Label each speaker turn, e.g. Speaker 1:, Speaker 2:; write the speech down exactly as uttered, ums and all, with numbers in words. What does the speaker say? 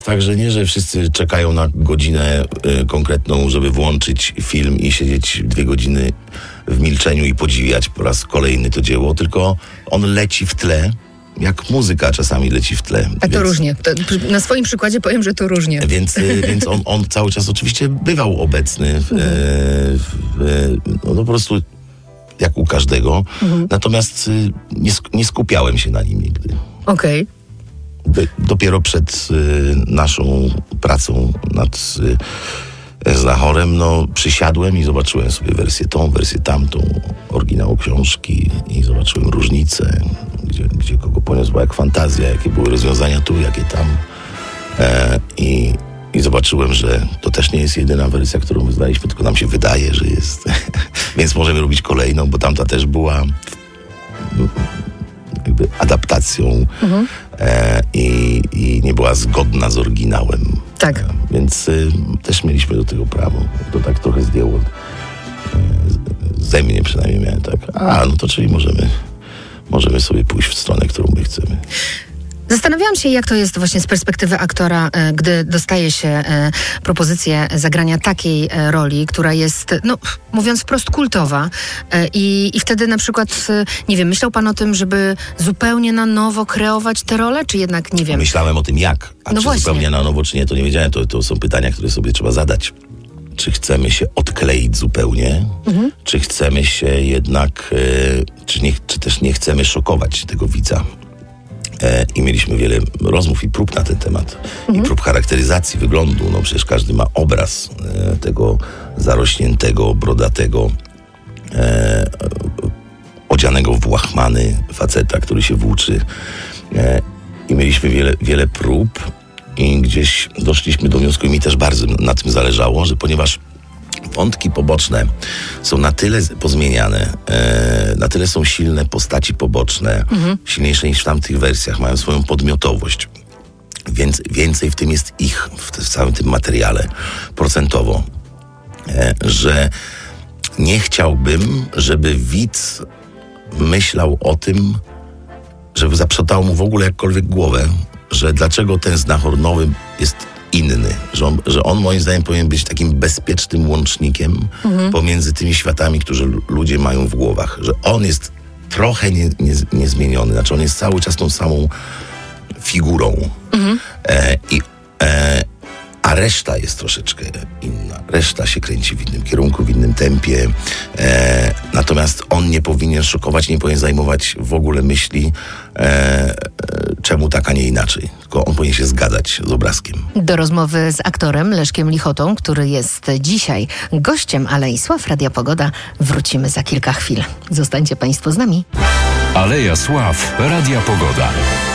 Speaker 1: Także nie, że wszyscy czekają na godzinę y, konkretną, żeby włączyć film i siedzieć dwie godziny w milczeniu i podziwiać po raz kolejny to dzieło, tylko on leci w tle, jak muzyka czasami leci w tle.
Speaker 2: A to więc, różnie. To na swoim przykładzie powiem, że to różnie.
Speaker 1: Więc, y, więc on, on cały czas oczywiście bywał obecny, w, mhm. w, w, no, no po prostu jak u każdego. Mhm. Natomiast y, nie, nie skupiałem się na nim nigdy.
Speaker 2: Okej. Okay.
Speaker 1: Dopiero przed y, naszą pracą nad y, Znachorem, no przysiadłem i zobaczyłem sobie wersję tą, wersję tamtą, oryginał książki i zobaczyłem różnice, gdzie, gdzie kogo poniosła jak fantazja, jakie były rozwiązania tu, jakie tam. E, i, I zobaczyłem, że to też nie jest jedyna wersja, którą wyznaliśmy, tylko nam się wydaje, że jest. Więc możemy robić kolejną, bo tamta też była jakby adaptacją mhm. e, i, i nie była zgodna z oryginałem.
Speaker 2: Tak.
Speaker 1: E, więc y, też mieliśmy do tego prawo. To tak trochę zdjęło e, ze mnie przynajmniej miałem tak. A, no to czyli możemy, możemy sobie pójść w stronę, którą my chcemy.
Speaker 2: Zastanawiałam się, jak to jest właśnie z perspektywy aktora, gdy dostaje się propozycję zagrania takiej roli, która jest, no mówiąc wprost, kultowa. I, i wtedy na przykład, nie wiem, myślał pan o tym, żeby zupełnie na nowo kreować tę rolę, czy jednak, nie wiem?
Speaker 1: Myślałem o tym jak, a
Speaker 2: no
Speaker 1: czy
Speaker 2: właśnie.
Speaker 1: zupełnie na nowo, czy nie, to nie wiedziałem. To, to są pytania, które sobie trzeba zadać. Czy chcemy się odkleić zupełnie, mhm. czy chcemy się jednak, e, czy, nie, czy też nie chcemy szokować tego widza. E, I mieliśmy wiele rozmów i prób na ten temat. Mhm. I prób charakteryzacji wyglądu. No przecież każdy ma obraz e, tego zarośniętego, brodatego, e, odzianego w łachmany faceta, który się włóczy. E, I mieliśmy wiele, wiele prób i gdzieś doszliśmy do wniosku, i mi też bardzo na tym zależało, że ponieważ wątki poboczne są na tyle pozmieniane, e, na tyle są silne postaci poboczne, mhm. silniejsze niż w tamtych wersjach, mają swoją podmiotowość. Więc więcej w tym jest ich, w, w całym tym materiale, procentowo, e, że nie chciałbym, żeby widz myślał o tym, żeby zaprzątało mu w ogóle jakkolwiek głowę, że dlaczego ten Znachor nowy jest inny, że on, że on moim zdaniem powinien być takim bezpiecznym łącznikiem mhm. pomiędzy tymi światami, które l- ludzie mają w głowach, że on jest trochę nie, nie, niezmieniony, znaczy on jest cały czas tą samą figurą mhm. e, i, e, a reszta jest troszeczkę inna. Reszta się kręci w innym kierunku, w innym tempie. E, natomiast on nie powinien szokować, nie powinien zajmować w ogóle myśli, e, e, czemu tak, a nie inaczej. Tylko on powinien się zgadzać z obrazkiem. Do
Speaker 2: rozmowy z aktorem Leszkiem Lichotą, który jest dzisiaj gościem Alei Sław Radia Pogoda, wrócimy za kilka chwil. Zostańcie państwo z nami.
Speaker 3: Aleja Sław Radia Pogoda.